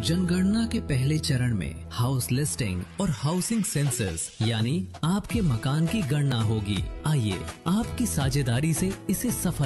जनगणना के पहले चरण में हाउस लिस्टिंग और हाउसिंग सेंसस यानी आपके मकान की गणना होगी। आइए आपकी साझेदारी से इसे सफल